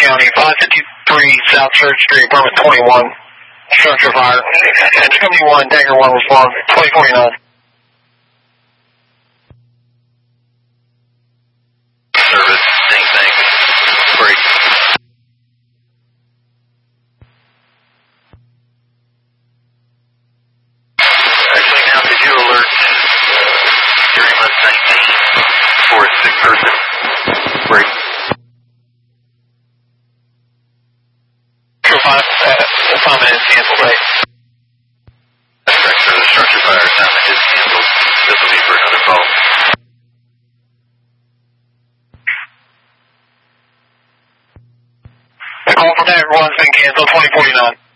County, 553 South Church Street, apartment 21. Structure fire. N71, Dagger 1 respond, 2049. Service, same. Break. Actually, now could you alert during list 19 for a sick person? Break. 5 minutes canceled, right? That's correct, sir. The structure fire assignment is canceled. This will be for another call. The call for Dagger 1 has been canceled, 2049.